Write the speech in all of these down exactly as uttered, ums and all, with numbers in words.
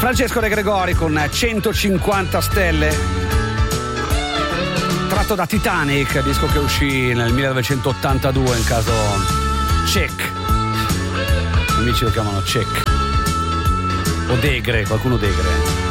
Francesco De Gregori con centocinquanta stelle, tratto da Titanic, disco che uscì nel millenovecentottantadue in caso Check. Gli amici lo chiamano Check o Degre, qualcuno Degre.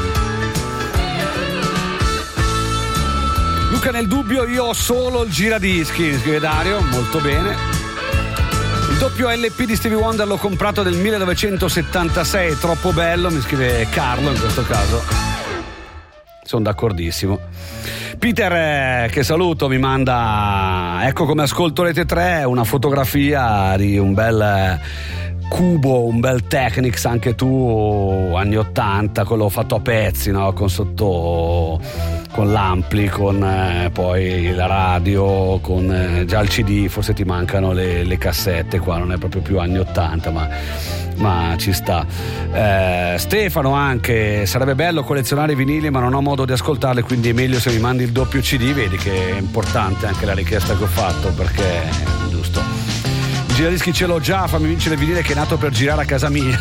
Luca nel dubbio, io ho solo il giradischi, scrive Dario, molto bene. Il doppio L P di Stevie Wonder l'ho comprato nel millenovecentosettantasei, troppo bello, mi scrive Carlo in questo caso. Sono d'accordissimo. Peter, eh, che saluto, mi manda, ecco come ascolto Rete tre, una fotografia di un bel eh, cubo, un bel Technics, anche tu, anni ottanta, quello fatto a pezzi, no? Con sotto, con l'ampli, con eh, poi la radio, con eh, già il C D, forse ti mancano le, le cassette, qua non è proprio più anni ottanta, ma, ma ci sta. Eh, Stefano anche, sarebbe bello collezionare i vinili ma non ho modo di ascoltarli, quindi è meglio se mi mandi il doppio C D, vedi che è importante anche la richiesta che ho fatto, perché è giusto. Il giradischi ce l'ho già, fammi vincere il vinile che è nato per girare a casa mia.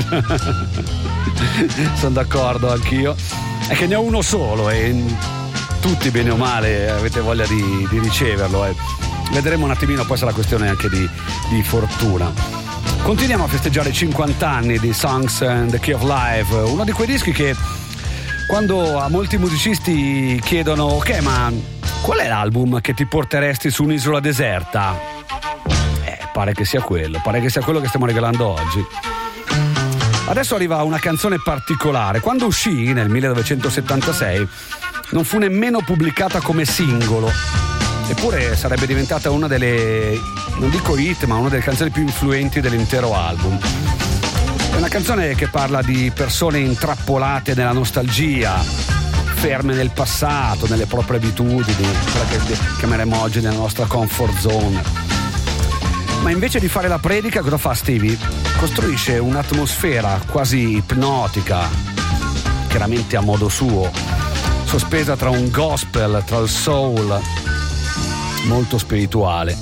Sono d'accordo anch'io. È che ne ho uno solo e tutti bene o male avete voglia di, di riceverlo. Eh. Vedremo un attimino, poi sarà questione anche di, di fortuna. Continuiamo a festeggiare i cinquanta anni di Songs and the Key of Life, uno di quei dischi che quando a molti musicisti chiedono ok, ma qual è l'album che ti porteresti su un'isola deserta? Eh, pare che sia quello, pare che sia quello che stiamo regalando oggi. Adesso arriva una canzone particolare. Quando uscì nel millenovecentosettantasei non fu nemmeno pubblicata come singolo, eppure sarebbe diventata una delle, non dico hit, ma una delle canzoni più influenti dell'intero album. È una canzone che parla di persone intrappolate nella nostalgia, ferme nel passato, nelle proprie abitudini, quella che chiameremo oggi nella nostra comfort zone. Ma invece di fare la predica, cosa fa Stevie? Costruisce un'atmosfera quasi ipnotica, chiaramente a modo suo, sospesa tra un gospel, tra il soul, molto spirituale.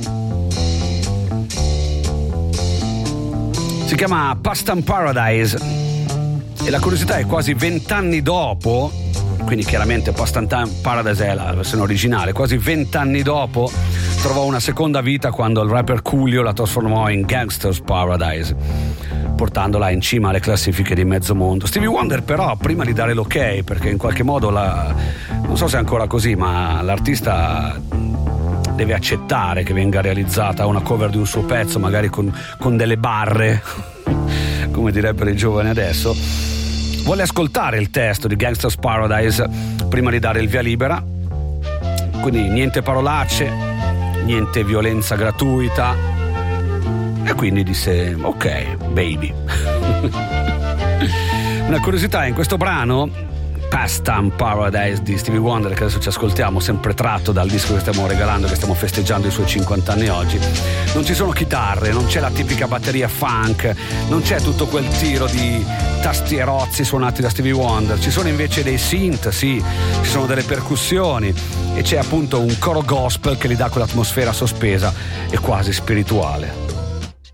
Si chiama Past and Paradise e la curiosità è quasi vent'anni dopo, quindi chiaramente Past and Paradise è la versione originale, quasi vent'anni dopo trovò una seconda vita quando il rapper Coolio la trasformò in Gangster's Paradise, portandola in cima alle classifiche di mezzo mondo. Stevie Wonder però, prima di dare l'ok, perché in qualche modo la, non so se è ancora così, ma l'artista deve accettare che venga realizzata una cover di un suo pezzo, magari con, con delle barre, come direbbero i giovani adesso, vuole ascoltare il testo di Gangster's Paradise prima di dare il via libera, quindi niente parolacce, niente violenza gratuita, e quindi disse ok baby. Una curiosità, in questo brano Past and Paradise di Stevie Wonder, che adesso ci ascoltiamo, sempre tratto dal disco che stiamo regalando, che stiamo festeggiando i suoi cinquanta anni oggi, non ci sono chitarre, non c'è la tipica batteria funk, non c'è tutto quel tiro di tastierozzi suonati da Stevie Wonder, ci sono invece dei synth, sì, ci sono delle percussioni e c'è appunto un coro gospel che gli dà quell'atmosfera sospesa e quasi spirituale.